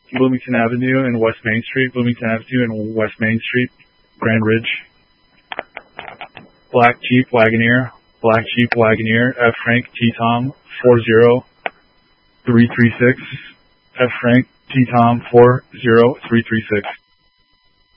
Bloomington Avenue and West Main Street, Bloomington Avenue and West Main Street, Grand Ridge. Black Jeep Wagoneer, F. Frank T. Tom 40336, F. Frank T. Tom 40336.